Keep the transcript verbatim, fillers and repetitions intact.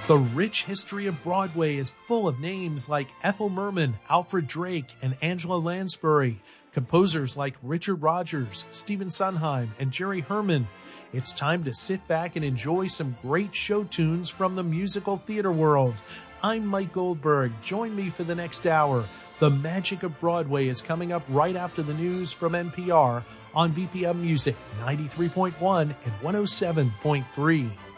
The rich history of Broadway is full of names like Ethel Merman, Alfred Drake, and Angela Lansbury, composers like Richard Rodgers, Stephen Sondheim, and Jerry Herman. It's time to sit back and enjoy some great show tunes from the musical theater world. I'm Mike Goldberg. Join me for the next hour. The Magic of Broadway is coming up right after the news from N P R on B P M Music ninety-three point one and one oh seven point three.